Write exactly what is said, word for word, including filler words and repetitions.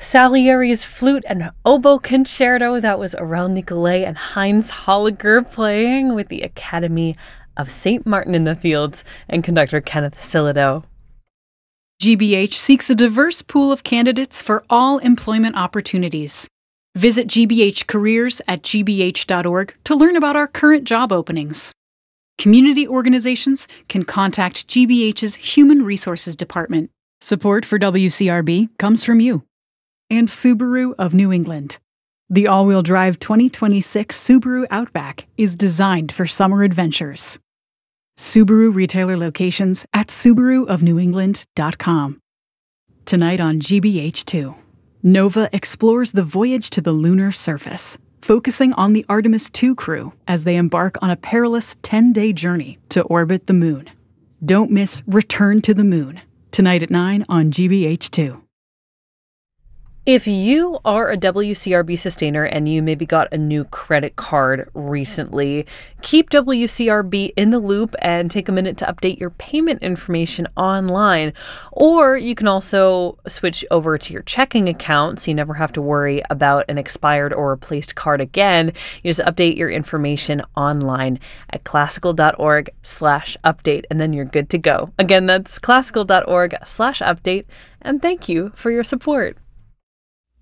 Salieri's Flute and Oboe Concerto. That was Aurel Nicolai and Heinz Holliger playing with the Academy of Saint Martin in the Fields and conductor Kenneth Silido. G B H seeks a diverse pool of candidates for all employment opportunities. Visit G B H Careers at g b h dot org to learn about our current job openings. Community organizations can contact G B H's Human Resources Department. Support for W C R B comes from you. And Subaru of New England. The all-wheel drive twenty twenty-six Subaru Outback is designed for summer adventures. Subaru retailer locations at subaru of new england dot com. Tonight on G B H two, Nova explores the voyage to the lunar surface, focusing on the Artemis two crew as they embark on a perilous ten-day journey to orbit the moon. Don't miss Return to the Moon, tonight at nine on G B H two. If you are a W C R B sustainer and you maybe got a new credit card recently, keep W C R B in the loop and take a minute to update your payment information online. Or you can also switch over to your checking account so you never have to worry about an expired or replaced card again. You just update your information online at classical.org slash update and then you're good to go. Again, that's classical.org slash update, and thank you for your support.